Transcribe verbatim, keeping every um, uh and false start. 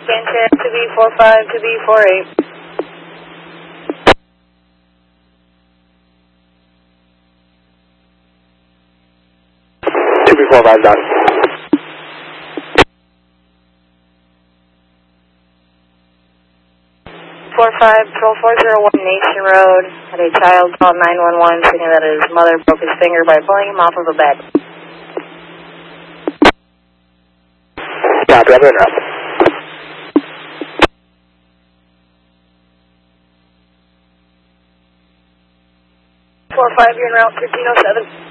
Scan check to B four five to B four eight. two B four five done. four five, Patrol four zero one Nation Road. Had a child call nine one one stating that his mother broke his finger by pulling him off of a bed. Copy, I'll be in up. four five, you're en route fifteen oh seven.